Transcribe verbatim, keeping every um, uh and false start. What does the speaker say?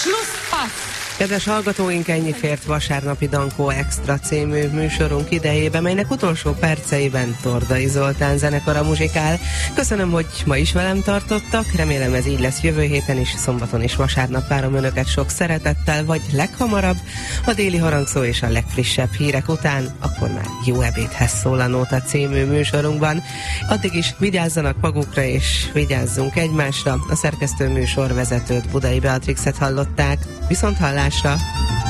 Schlusspass! Kedves hallgatóink, ennyi fért vasárnapi Dankó Extra című műsorunk idejébe, melynek utolsó perceiben Tordai Zoltán zenekara muzsikál. Köszönöm, hogy ma is velem tartottak, remélem ez így lesz jövő héten is, szombaton és vasárnap várom önöket sok szeretettel, vagy leghamarabb a déli harangszó és a legfrissebb hírek után, akkor már jó ebédhez szól a Nóta című műsorunkban. Addig is vigyázzanak magukra és vigyázzunk egymásra. A szerkesztő műsorvezetőt, Budai Beatrixet hallották. Viszont hallásra!